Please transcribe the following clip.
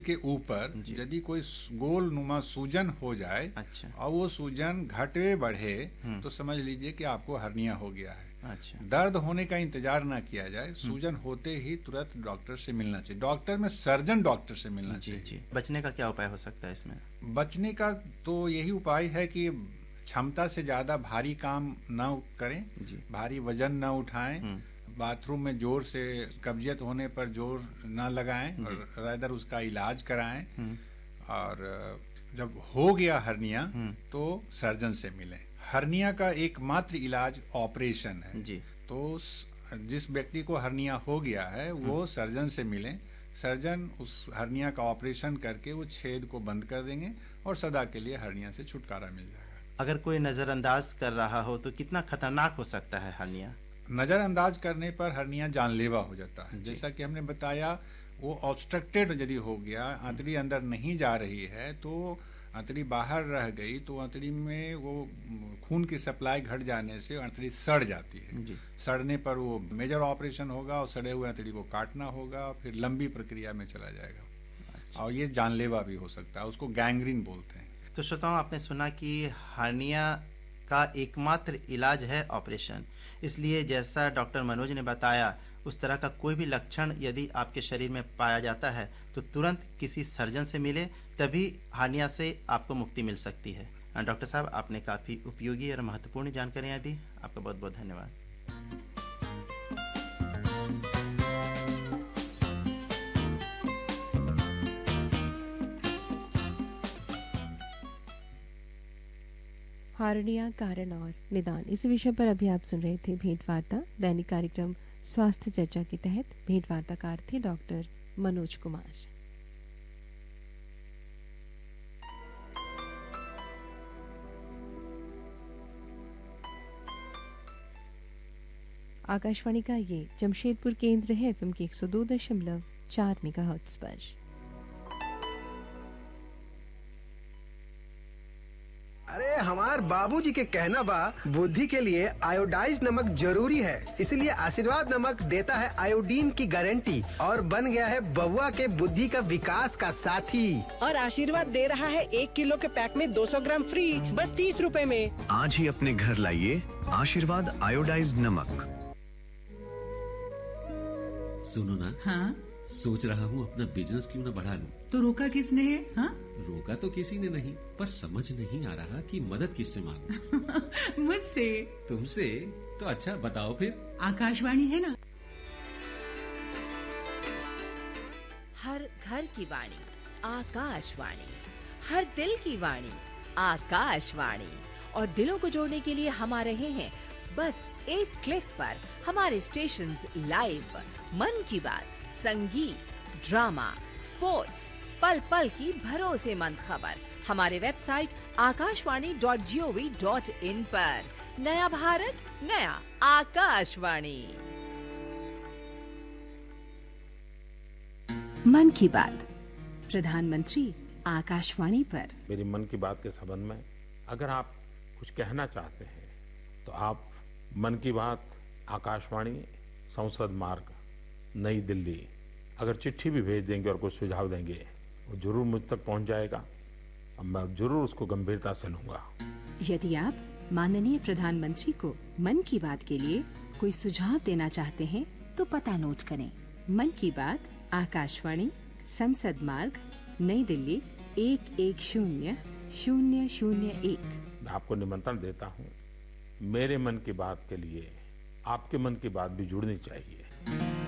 के ऊपर यदि कोई गोल नुमा सूजन हो जाए, अच्छा, और वो सूजन घटे बढ़े, तो समझ लीजिए कि आपको हर्निया हो गया है। अच्छा, दर्द होने का इंतजार ना किया जाए, सूजन होते ही तुरंत डॉक्टर से मिलना चाहिए। डॉक्टर में सर्जन डॉक्टर से मिलना जी चाहिए। जी। बचने का क्या उपाय हो सकता है इसमें? बचने का तो यही उपाय है कि क्षमता से ज्यादा भारी काम ना करें, जी। भारी वजन ना उठाएं, बाथरूम में जोर से कब्जियत होने पर जोर ना लगाएं और रादर उसका इलाज कराएं। और जब हो गया हर्निया तो सर्जन से मिलें। हर्निया का एकमात्र इलाज ऑपरेशन है जी। तो जिस व्यक्ति को हर्निया हो गया है वो सर्जन से मिलें। सर्जन उस हर्निया का ऑपरेशन करके वो छेद को बंद कर देंगे और सदा के लिए हर्निया से छुटकारा मिल जाएगा। अगर कोई नज़रअंदाज कर रहा हो तो कितना खतरनाक हो सकता है हर्निया? नज़रअंदाज करने पर हर्निया जानलेवा हो जाता है। जैसा कि हमने बताया, वो ऑब्स्ट्रक्टेड यदि हो गया, आंतड़ी अंदर नहीं जा रही है तो आंतड़ी बाहर रह गई, तो आंतड़ी में वो खून की सप्लाई घट जाने से आंतड़ी सड़ जाती है। जी। सड़ने पर वो मेजर ऑपरेशन होगा और सड़े हुए आंतड़ी को काटना होगा, फिर लंबी प्रक्रिया में चला जाएगा। और ये जानलेवा भी हो सकता है, उसको गैंग्रीन बोलते हैं। तो श्रोताओं, आपने सुना कि हर्निया का एकमात्र इलाज है ऑपरेशन। इसलिए जैसा डॉक्टर मनोज ने बताया, उस तरह का कोई भी लक्षण यदि आपके शरीर में पाया जाता है तो तुरंत किसी सर्जन से मिले, तभी हर्निया से आपको मुक्ति मिल सकती है। डॉक्टर साहब, आपने काफ़ी उपयोगी और महत्वपूर्ण जानकारियाँ दी। आपका बहुत बहुत धन्यवाद। हार्निया कारण और निदान, इस विषय पर अभी आप सुन रहे थे भेंट वार्ता, दैनिक कार्यक्रम स्वास्थ्य चर्चा के तहत। भेंट वार्ताकार थे डॉक्टर मनोज कुमार। आकाशवाणी का ये जमशेदपुर केंद्र है, एफएम के 102.4 मेगाहर्ट्ज पर। अरे हमार बाबूजी के कहना बा, बुद्धि के लिए आयोडाइज नमक जरूरी है, इसलिए आशीर्वाद नमक देता है आयोडीन की गारंटी और बन गया है बउआ के बुद्धि का विकास का साथी। और आशीर्वाद दे रहा है 1 किलो के पैक में 200 ग्राम फ्री, बस 30 रुपए में। आज ही अपने घर लाइए आशीर्वाद आयोडाइज्ड नमक। सुनो ना, हाँ? सोच रहा हूँ अपना बिजनेस क्यों न बढ़ा लूं। तो रोका किसने है? हाँ? रोका तो किसी ने नहीं, पर समझ नहीं आ रहा कि मदद किससे मांगूं। मुझसे। तुमसे? तो अच्छा बताओ फिर। आकाशवाणी है ना। हर घर की वाणी आकाशवाणी, हर दिल की वाणी आकाशवाणी। और दिलों को जोड़ने के लिए हम आ रहे हैं बस एक क्लिक पर हमारे स्टेशंस लाइव। मन की बात, संगीत, ड्रामा, स्पोर्ट्स, पल पल की भरोसेमंद खबर हमारे वेबसाइट akashwani.gov.in पर। नया भारत, नया आकाशवाणी। मन की बात, प्रधानमंत्री आकाशवाणी पर। मेरी मन की बात के संबंध में अगर आप कुछ कहना चाहते हैं तो आप मन की बात, आकाशवाणी, संसद मार्ग, नई दिल्ली, अगर चिट्ठी भी भेज देंगे और कुछ सुझाव देंगे, वो जरूर मुझ तक पहुंच जाएगा और मैं जरूर उसको गंभीरता से लूंगा। यदि आप माननीय प्रधानमंत्री को मन की बात के लिए कोई सुझाव देना चाहते हैं तो पता नोट करें। मन की बात, आकाशवाणी, संसद मार्ग, नई दिल्ली 110001। मैं आपको निमंत्रण देता हूँ, मेरे मन की बात के लिए आपके मन की बात भी जुड़नी चाहिए।